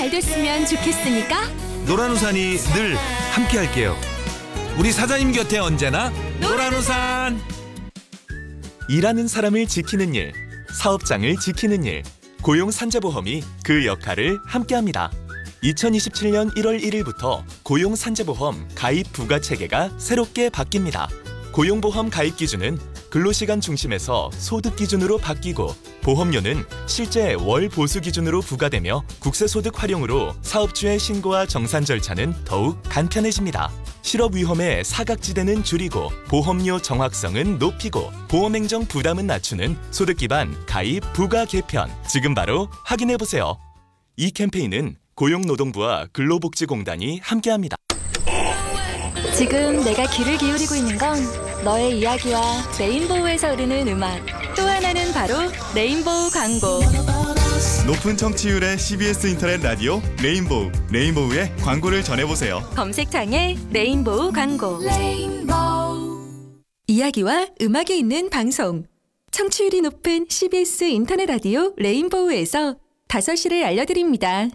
잘 됐으면 좋겠으니까 노란우산이 늘 함께할게요. 우리 사장님 곁에 언제나 노란우산. 일하는 사람을 지키는 일, 사업장을 지키는 일, 고용산재보험이 그 역할을 함께합니다. 2027년 1월 1일부터 고용산재보험 가입 부과 체계가 새롭게 바뀝니다. 고용보험 가입 기준은 근로시간 중심에서 소득 기준으로 바뀌고 보험료는 실제 월 보수 기준으로 부과되며 국세소득 활용으로 사업주의 신고와 정산 절차는 더욱 간편해집니다. 실업 위험의 사각지대는 줄이고 보험료 정확성은 높이고 보험행정 부담은 낮추는 소득 기반 가입 부과 개편. 지금 바로 확인해보세요. 이 캠페인은 고용노동부와 근로복지공단이 함께합니다. 지금 내가 귀를 기울이고 있는 건 너의 이야기와 레인보우에서 흐르는 음악, 또 하나는 바로 레인보우 광고. 높은 청취율의 CBS 인터넷 라디오 레인보우, 레인보우의 광고를 전해보세요. 검색창에 레인보우 광고. 이야기와 음악이 있는 방송. 청취율이 높은 CBS 인터넷 라디오 레인보우에서 5시를 알려드립니다.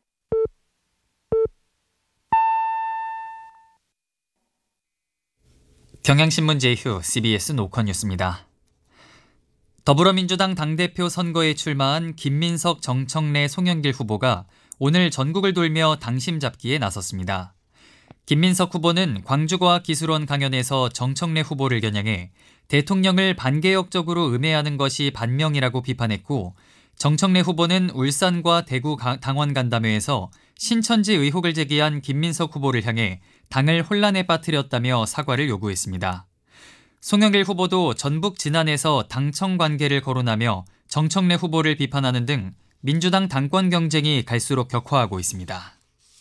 경향신문 제휴 CBS 노컷뉴스입니다. 더불어민주당 당대표 선거에 출마한 김민석, 정청래, 송영길 후보가 오늘 전국을 돌며 당심 잡기에 나섰습니다. 김민석 후보는 광주과학기술원 강연에서 정청래 후보를 겨냥해 대통령을 반개혁적으로 음해하는 것이 반명이라고 비판했고, 정청래 후보는 울산과 대구 당원 간담회에서 신천지 의혹을 제기한 김민석 후보를 향해 당을 혼란에 빠뜨렸다며 사과를 요구했습니다. 송영길 후보도 전북 진안에서 당청 관계를 거론하며 정청래 후보를 비판하는 등 민주당 당권 경쟁이 갈수록 격화하고 있습니다.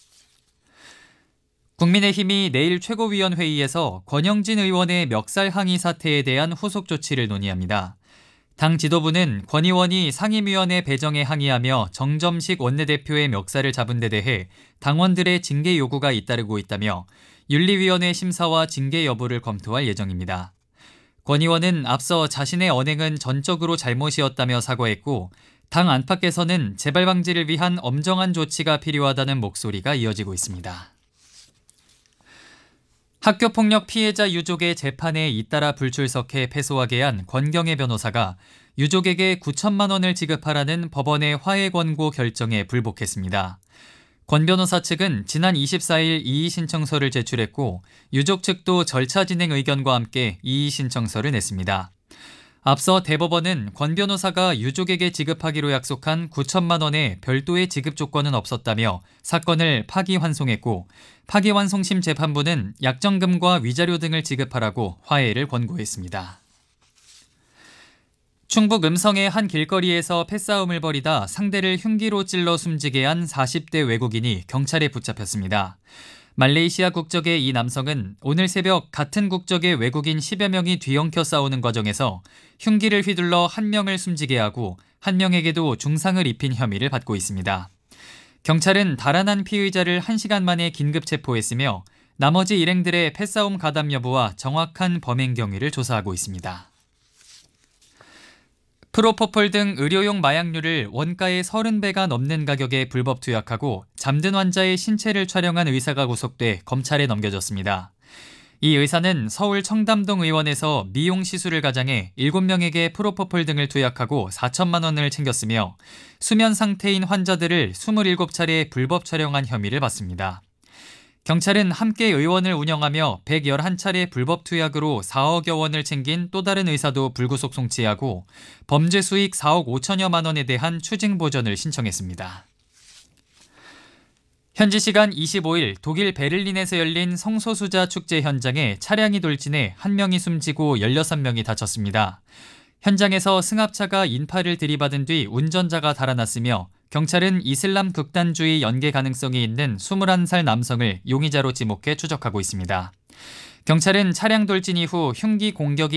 국민의힘이 내일 최고위원회의에서 권영진 의원의 멱살 항의 사태에 대한 후속 조치를 논의합니다. 당 지도부는 권 의원이 상임위원회 배정에 항의하며 정점식 원내대표의 멱살을 잡은 데 대해 당원들의 징계 요구가 잇따르고 있다며 윤리위원회 심사와 징계 여부를 검토할 예정입니다. 권 의원은 앞서 자신의 언행은 전적으로 잘못이었다며 사과했고, 당 안팎에서는 재발 방지를 위한 엄정한 조치가 필요하다는 목소리가 이어지고 있습니다. 학교폭력 피해자 유족의 재판에 잇따라 불출석해 패소하게 한 권경애 변호사가 유족에게 9천만 원을 지급하라는 법원의 화해 권고 결정에 불복했습니다. 권 변호사 측은 지난 24일 이의 신청서를 제출했고, 유족 측도 절차 진행 의견과 함께 이의 신청서를 냈습니다. 앞서 대법원은 권 변호사가 유족에게 지급하기로 약속한 9천만 원의 별도의 지급 조건은 없었다며 사건을 파기환송했고, 파기환송심 재판부는 약정금과 위자료 등을 지급하라고 화해를 권고했습니다. 충북 음성의 한 길거리에서 패싸움을 벌이다 상대를 흉기로 찔러 숨지게 한 40대 외국인이 경찰에 붙잡혔습니다. 말레이시아 국적의 이 남성은 오늘 새벽 같은 국적의 외국인 10여 명이 뒤엉켜 싸우는 과정에서 흉기를 휘둘러 한 명을 숨지게 하고 한 명에게도 중상을 입힌 혐의를 받고 있습니다. 경찰은 달아난 피의자를 1시간 만에 긴급 체포했으며 나머지 일행들의 패싸움 가담 여부와 정확한 범행 경위를 조사하고 있습니다. 프로포폴 등 의료용 마약류를 원가의 30배가 넘는 가격에 불법 투약하고 잠든 환자의 신체를 촬영한 의사가 구속돼 검찰에 넘겨졌습니다. 이 의사는 서울 청담동 의원에서 미용 시술을 가장해 7명에게 프로포폴 등을 투약하고 4천만 원을 챙겼으며 수면 상태인 환자들을 27차례 불법 촬영한 혐의를 받습니다. 경찰은 함께 의원을 운영하며 111차례 불법 투약으로 4억여 원을 챙긴 또 다른 의사도 불구속 송치하고 범죄 수익 4억 5천여만 원에 대한 추징 보전을 신청했습니다. 현지 시간 25일 독일 베를린에서 열린 성소수자 축제 현장에 차량이 돌진해 1명이 숨지고 16명이 다쳤습니다. 현장에서 승합차가 인파를 들이받은 뒤 운전자가 달아났으며 경찰은 이슬람 극단주의 연계 가능성이 있는 21살 남성을 용의자로 지목해 추적하고 있습니다. 경찰은 차량 돌진 이후 흉기 공격이